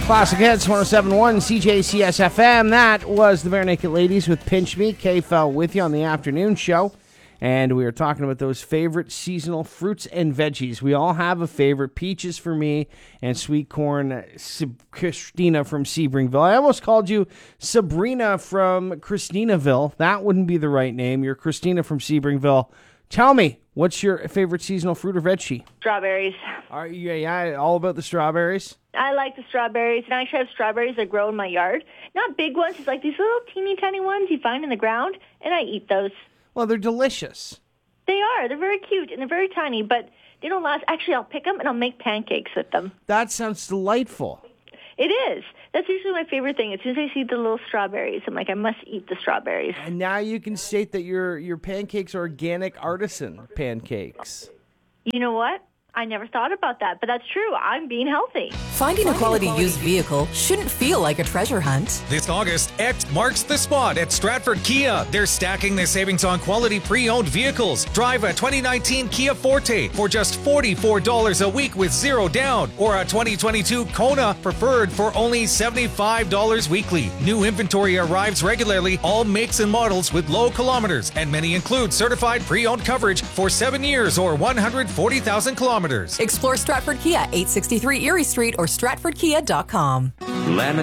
Classic Hits 107.1 CJCS FM. That was the Bare Naked Ladies with Pinch Me. Kay fell with you on the afternoon show. And we were talking about those favorite seasonal fruits and veggies. We all have a favorite. Peaches for me and sweet corn. Christina from Sebringville. I almost called you Sabrina from Christinaville. That wouldn't be the right name. You're Christina from Sebringville. Tell me, what's your favorite seasonal fruit or veggie? Strawberries. Yeah, all about the strawberries? I like the strawberries, and I actually have strawberries that grow in my yard. Not big ones, it's like these little teeny tiny ones you find in the ground, and I eat those. Well, they're delicious. They are. They're very cute, and they're very tiny, but they don't last. Actually, I'll pick them, and I'll make pancakes with them. That sounds delightful. It is. That's usually my favorite thing. As soon as I see the little strawberries, I'm like, I must eat the strawberries. And now you can state that your pancakes are organic artisan pancakes. You know what? I never thought about that, but that's true. I'm being healthy. Finding a quality used vehicle shouldn't feel like a treasure hunt. This August, X marks the spot at Stratford Kia. They're stacking their savings on quality pre-owned vehicles. Drive a 2019 Kia Forte for just $44 a week with zero down, or a 2022 Kona Preferred for only $75 weekly. New inventory arrives regularly, all makes and models with low kilometers, and many include certified pre-owned coverage for 7 years or 140,000 kilometers. Explore Stratford Kia, 863 Erie Street or stratfordkia.com. Lemon